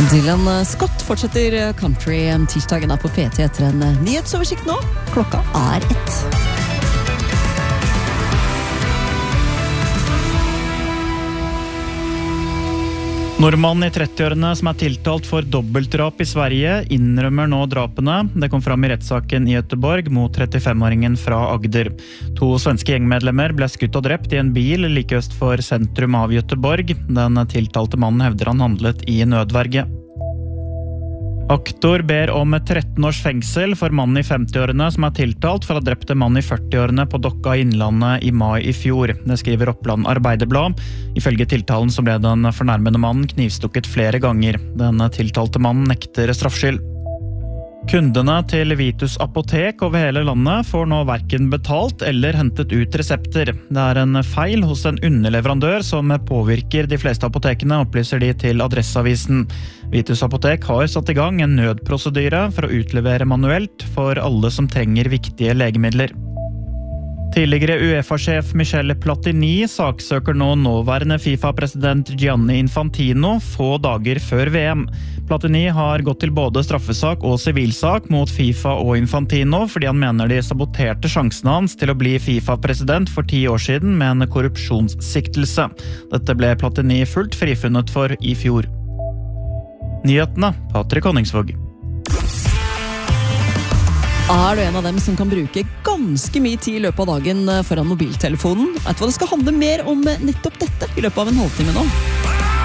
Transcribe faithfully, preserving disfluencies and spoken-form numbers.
Dylan Scott fortsetter country. Tirsdagen er på P T etter en nyhetsoversikt nå. Klokka er ett. Nordmannen i trettiårene som er tiltalt for dobbeltdrap i Sverige innrømmer nå drapene. Det kom fram i rettssaken i Göteborg mot trettifem-åringen fra Agder. To svenske gjengmedlemmer ble skutt og drept i en bil like øst for sentrum av Göteborg. Den tiltalte mannen hevder han handlet i nødverge. Aktor ber om tretten års fengsel for mannen i femtiårene som er tiltalt for å ha drept en mann i førtiårene på Dokka i Innlandet i mai i fjor. Det skriver Oppland Arbeiderblad. Ifølge tiltalen så ble den fornærmede mannen knivstukket flere ganger. Den tiltalte mannen nekter straffskyld. Kundene til Vitus Apotek over hele landet får nå hverken betalt eller hentet ut resepter. Det er en feil hos en underleverandør som påvirker de fleste apotekene, opplyser de til Adresseavisen. Vitus Apotek har satt i gang en nødprosedyre for å utlevere manuelt for alle som trenger viktige legemidler. Tidligere UEFA-sjef Michel Platini saksøker nå nåværende FIFA-president Gianni Infantino få dager før V M. Platini har gått til både straffesak og sivilsak mot FIFA og Infantino fordi han mener de saboterte sjansene hans til å bli FIFA-president for ti år siden med en korrupsjonssiktelse. Dette ble Platini fullt frifunnet for i fjor. Nyhetene, Patrick Honningsvåg. Er du en av dem som kan bruke ganske mye tid i løpet av dagen foran mobiltelefonen? Vet du hva, det skal handle mer om nettopp dette i løpet av en halvtime nå.